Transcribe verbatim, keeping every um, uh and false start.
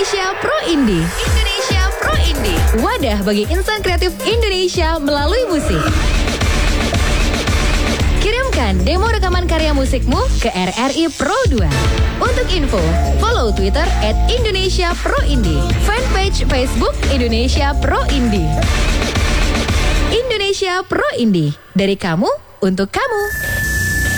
Indonesia Pro Indie. Indonesia Pro Indie. Wadah bagi insan kreatif Indonesia melalui musik. Kirimkan demo rekaman karya musikmu ke R R I Pro dua. Untuk info, follow Twitter at Indonesia Pro Indie. Fanpage Facebook Indonesia Pro Indie. Indonesia Pro Indie. Dari kamu, untuk kamu.